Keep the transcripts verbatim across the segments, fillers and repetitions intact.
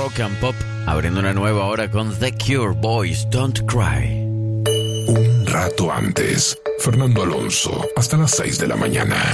Rock and Pop, abriendo una nueva hora con The Cure, Boys Don't Cry. Un rato antes, Fernando Alonso, hasta las seis de la mañana.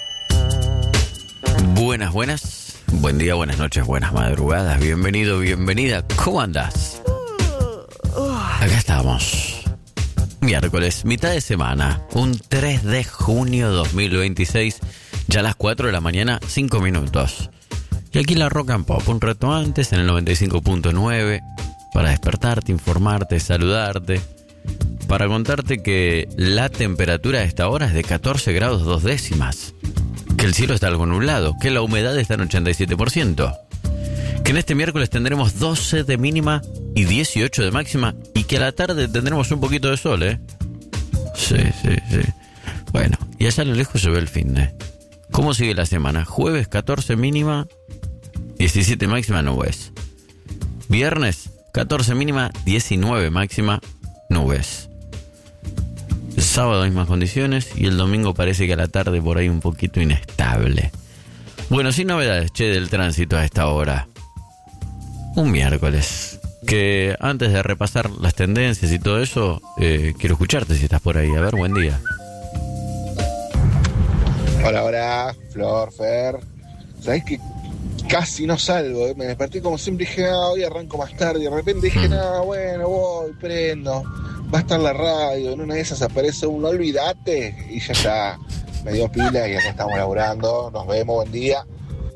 Buenas, buenas, buen día, buenas noches, buenas madrugadas, bienvenido, bienvenida, ¿cómo andás? Acá estamos, miércoles, mitad de semana, un tres de junio dos mil veintiséis, ya a las cuatro de la mañana, cinco minutos. Y aquí la Rock and Pop, un rato antes, en el noventa y cinco punto nueve, para despertarte, informarte, saludarte, para contarte que la temperatura a esta hora es de catorce grados dos décimas, que el cielo está algo nublado, que la humedad está en ochenta y siete por ciento, que en este miércoles tendremos doce de mínima y dieciocho de máxima, y que a la tarde tendremos un poquito de sol, ¿eh? Sí, sí, sí. Bueno, y allá a lo lejos se ve el fin de... ¿Cómo sigue la semana? Jueves catorce mínima, diecisiete máxima, nubes. Viernes catorce mínima, diecinueve máxima, nubes. El sábado mismas condiciones y el domingo parece que a la tarde por ahí un poquito inestable. Bueno, sin novedades, che, del tránsito a esta hora. Un miércoles. Que antes de repasar las tendencias y todo eso, eh, quiero escucharte si estás por ahí. A ver, buen día. Hola, hola, Flor, Fer. ¿Sabés que casi no salgo? ¿eh? Me desperté como siempre y dije, ah, hoy arranco más tarde. Y de repente dije, no, nah, bueno, voy, prendo. Va a estar la radio. En una de esas aparece un olvídate. Y ya está. Me dio pila y acá estamos laburando. Nos vemos, buen día.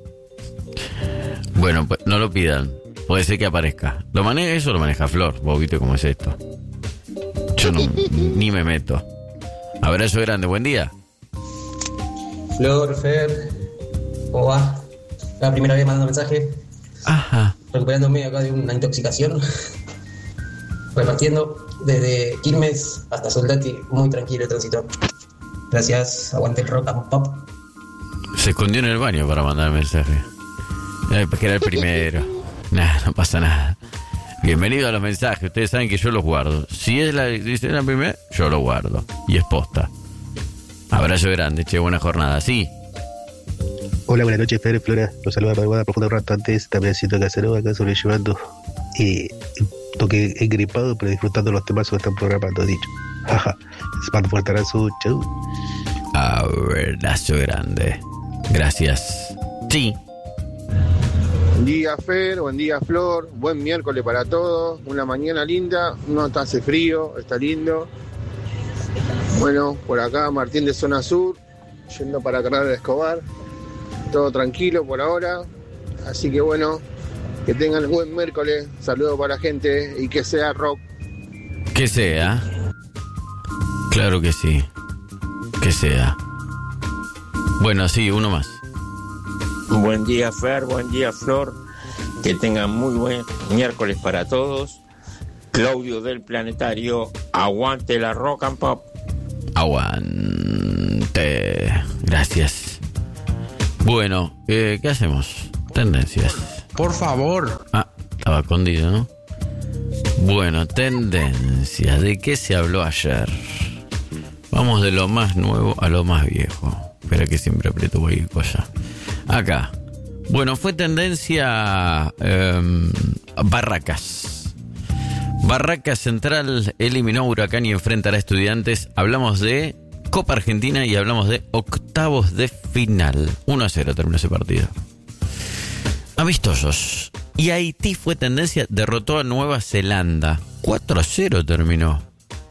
Bueno, pues no lo pidan. Puede ser que aparezca. ¿Lo maneja eso o lo maneja Flor? Vos viste cómo es esto. Yo no, ni me meto. Abrazo grande, buen día. Flor, Fer, ¿cómo va? La primera vez mandando mensaje. Ajá. Recuperándome acá de una intoxicación. Repartiendo desde Quilmes hasta Soldati, muy tranquilo el tránsito. Gracias, aguante el Rock and Pop. Se escondió en el baño para mandar el mensaje. Ay, porque era el primero. Nada, no pasa nada. Bienvenido a los mensajes. Ustedes saben que yo los guardo. Si es la, dice la primera, yo lo guardo. Y es posta. Abrazo grande, che, buena jornada. Sí. Hola, buenas noches, Fer, Flora. Los saluda Paraguada, profundo un rato antes. También haciendo Casanova acá sobrellevando. Y toque engripado, pero disfrutando los temas que están programando, dicho. Jaja. Les mando fuerte abrazo. Chau. Abrazo grande. Gracias. Sí. Buen día, Fer, buen día, Flor. Buen miércoles para todos. Una mañana linda. No está, hace frío, está lindo. Bueno, por acá Martín de Zona Sur, yendo para Carrera de Escobar. Todo tranquilo por ahora. Así que bueno, que tengan un buen miércoles. Saludos para la gente y que sea rock. Que sea. Claro que sí. Que sea. Bueno, sí, uno más. Buen día, Fer, buen día, Flor. Que tengan muy buen miércoles para todos. Claudio del Planetario, aguante la Rock and Pop. Aguante. Gracias. Bueno, eh, ¿qué hacemos? Tendencias. Por favor. Ah, estaba escondido, ¿no? Bueno, tendencias. ¿De qué se habló ayer? Vamos de lo más nuevo a lo más viejo. Espera que siempre aprieto cualquier cosa. Acá. Bueno, fue tendencia eh, Barracas. Barracas Central eliminó a Huracán y enfrentará a Estudiantes. Hablamos de Copa Argentina y hablamos de octavos de final. uno a cero terminó ese partido. Amistosos. Y Haití fue tendencia, derrotó a Nueva Zelanda. cuatro a cero terminó.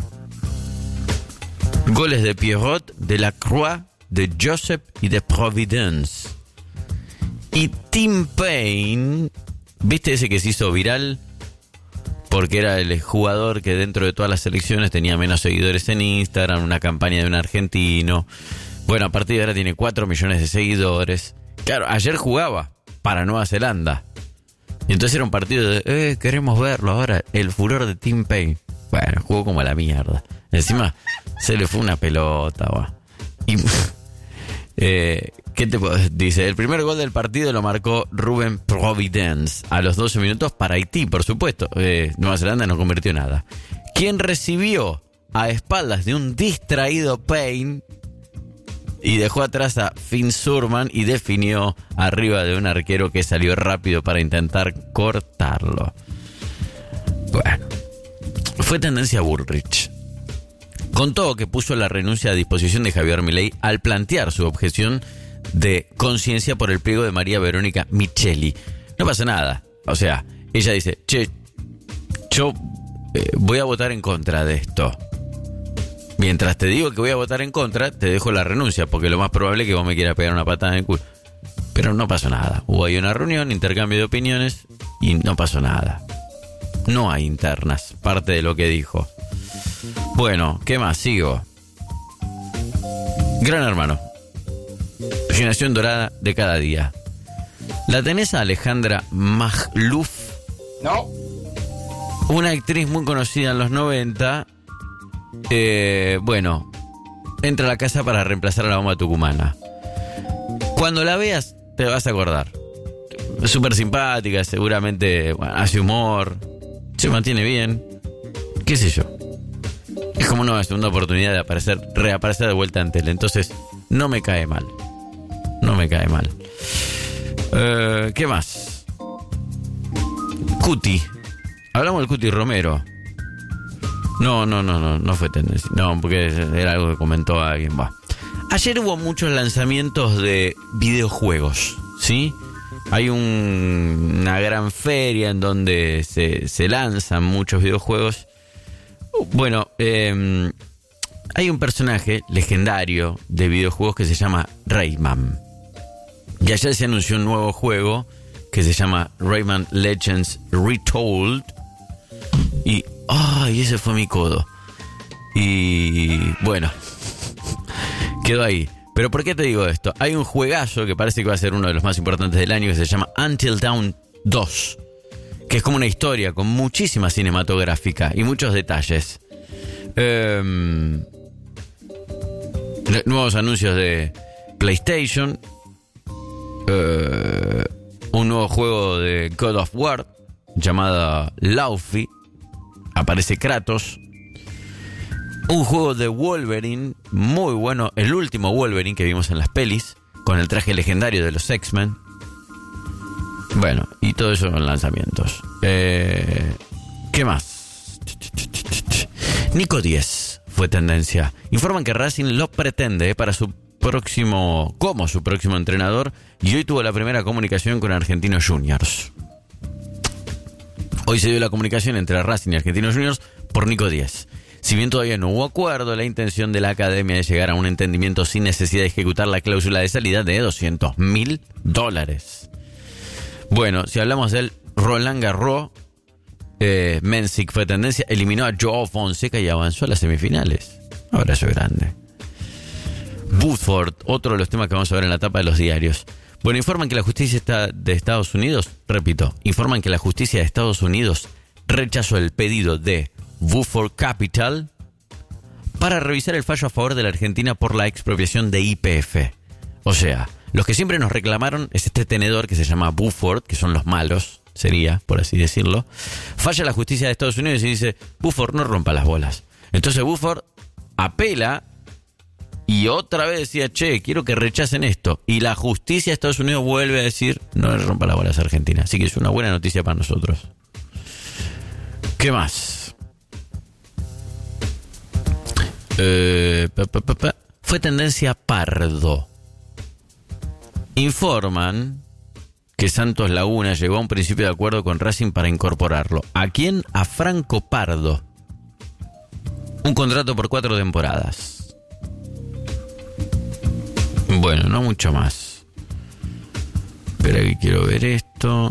Goles de Pierrot, de Lacroix, de Joseph y de Providence. Y Tim Payne, ¿viste ese que se hizo viral? Porque era el jugador que dentro de todas las selecciones tenía menos seguidores en Instagram, una campaña de un argentino. Bueno, a partir de ahora tiene cuatro millones de seguidores. Claro, ayer jugaba para Nueva Zelanda. Y entonces era un partido de, eh, queremos verlo ahora, el furor de Tim Payne. Bueno, jugó como a la mierda. Encima se le fue una pelota, va. Y... Eh, ¿qué te puedo decir? Dice, el primer gol del partido lo marcó Ruben Providence a los doce minutos para Haití, por supuesto. Eh, Nueva Zelanda no convirtió nada. Quien recibió a espaldas de un distraído Payne y dejó atrás a Finn Surman y definió arriba de un arquero que salió rápido para intentar cortarlo. Bueno, fue tendencia Bullrich. Contó que puso la renuncia a disposición de Javier Milei al plantear su objeción de conciencia por el pliego de María Verónica Micheli. No pasa nada. O sea, ella dice, che, yo eh, voy a votar en contra de esto. Mientras te digo que voy a votar en contra, te dejo la renuncia, porque lo más probable es que vos me quieras pegar una patada en el culo. Pero no pasó nada. Hubo ahí una reunión, intercambio de opiniones y no pasó nada. No hay internas, parte de lo que dijo. Bueno, ¿qué más? Sigo. Gran Hermano. Generación dorada de cada día. ¿La tenés a Alejandra Magluf? No. Una actriz muy conocida en los noventa. Eh, bueno, entra a la casa para reemplazar a la bomba tucumana. Cuando la veas, te vas a acordar. Súper simpática, seguramente bueno, hace humor, se mantiene bien. ¿Qué sé yo? Es como una segunda oportunidad de aparecer, reaparecer de vuelta en tele. Entonces, no me cae mal. No me cae mal. Eh, ¿Qué más? Cuti. Hablamos del Cuti Romero. No, no, no, no, no fue tendencia. No, porque era algo que comentó alguien. Va. Ayer hubo muchos lanzamientos de videojuegos, ¿sí? Hay un, una gran feria en donde se, se lanzan muchos videojuegos. Bueno, eh, hay un personaje legendario de videojuegos que se llama Rayman. Y ayer se anunció un nuevo juego que se llama Rayman Legends Retold. Y, ¡ay! Ese fue mi codo. Y, bueno, quedó ahí. Pero ¿por qué te digo esto? Hay un juegazo que parece que va a ser uno de los más importantes del año que se llama Until Dawn dos. Que es como una historia con muchísima cinematográfica y muchos detalles. Eh, nuevos anuncios de PlayStation. Eh, un nuevo juego de God of War llamado Laufey. Aparece Kratos. Un juego de Wolverine muy bueno. El último Wolverine que vimos en las pelis, con el traje legendario de los X-Men. Bueno, y todo eso en lanzamientos. Eh, ¿Qué más? Nico diez fue tendencia. Informan que Racing lo pretende para su próximo, como su próximo entrenador, y hoy tuvo la primera comunicación con Argentinos Juniors. Hoy se dio la comunicación entre Racing y Argentinos Juniors por Nico diez. Si bien todavía no hubo acuerdo, la intención de la academia es llegar a un entendimiento sin necesidad de ejecutar la cláusula de salida de doscientos mil dólares. Bueno, si hablamos del Roland Garros, eh, Mensik fue tendencia, eliminó a Joao Fonseca y avanzó a las semifinales. Abrazo grande. Woodford, otro de los temas que vamos a ver en la tapa de los diarios. Bueno, informan que la justicia está de Estados Unidos, repito, informan que la justicia de Estados Unidos rechazó el pedido de Woodford Capital para revisar el fallo a favor de la Argentina por la expropiación de Y P F. O sea, los que siempre nos reclamaron es este tenedor que se llama Woodford, que son los malos, sería, por así decirlo. Falla la justicia de Estados Unidos y dice, Woodford, no rompa las bolas. Entonces Woodford apela y otra vez decía, che, quiero que rechacen esto. Y la justicia de Estados Unidos vuelve a decir, no le rompa las bolas a Argentina. Así que es una buena noticia para nosotros. ¿Qué más? Eh, pa, pa, pa, pa. Fue tendencia Pardo. Informan que Santos Laguna llegó a un principio de acuerdo con Racing para incorporarlo. ¿A quién? A Franco Pardo. Un contrato por cuatro temporadas. Bueno, no mucho más. Espera que quiero ver esto.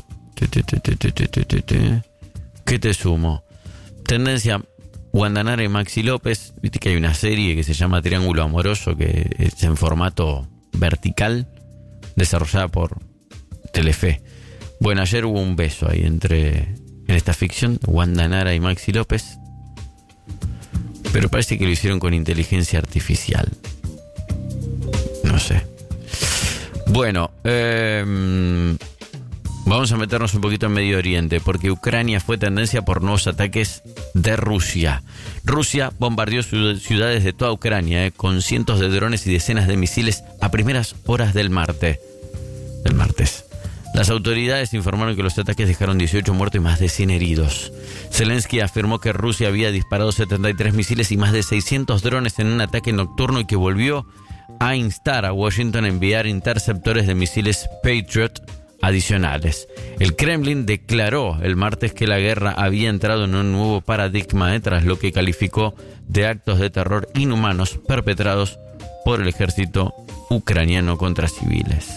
¿Qué te sumo? Tendencia Guandanara y Maxi López. Viste que hay una serie que se llama Triángulo Amoroso, que es en formato vertical, desarrollada por Telefe. Bueno, ayer hubo un beso ahí entre, en esta ficción, Guandanara y Maxi López. Pero parece que lo hicieron con inteligencia artificial. No sé. Bueno, eh, Vamos a meternos un poquito en Medio Oriente, porque Ucrania fue tendencia por nuevos ataques de Rusia. Rusia bombardeó ciudades de toda Ucrania, eh, con cientos de drones y decenas de misiles a primeras horas del martes. Del martes. Las autoridades informaron que los ataques dejaron dieciocho muertos y más de cien heridos. Zelensky afirmó que Rusia había disparado setenta y tres misiles y más de seiscientos drones en un ataque nocturno y que volvió a instar a Washington a enviar interceptores de misiles Patriot adicionales. El Kremlin declaró el martes que la guerra había entrado en un nuevo paradigma, eh, tras lo que calificó de actos de terror inhumanos perpetrados por el ejército ucraniano contra civiles.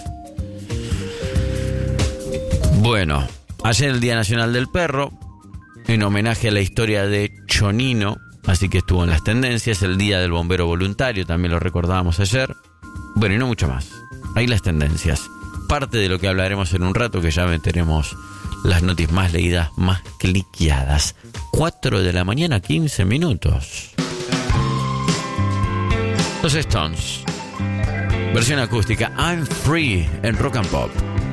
Bueno, ayer el Día Nacional del Perro, en homenaje a la historia de Chonino, así que estuvo en las tendencias. El Día del Bombero Voluntario, también lo recordábamos ayer. Bueno, y no mucho más. Ahí las tendencias. Parte de lo que hablaremos en un rato, que ya meteremos las noticias más leídas, más cliqueadas. cuatro de la mañana, quince minutos. Los Stones. Versión acústica, I'm Free, en Rock and Pop.